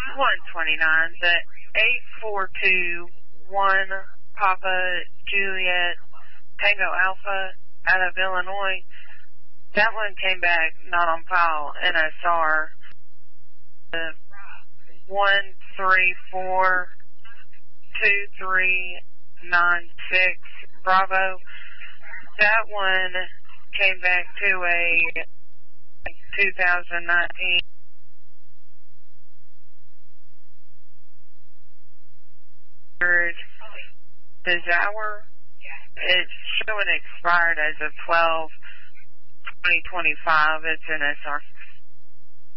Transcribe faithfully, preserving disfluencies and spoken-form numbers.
one twenty-nine, the eight four two one Papa Juliet Tango Alpha out of Illinois, that one came back not on file, N S R. The one three four two three nine six Bravo, that one came back to a two thousand nineteen Desauer. It's showing expired as of twelve twenty twenty-five. It's N S R.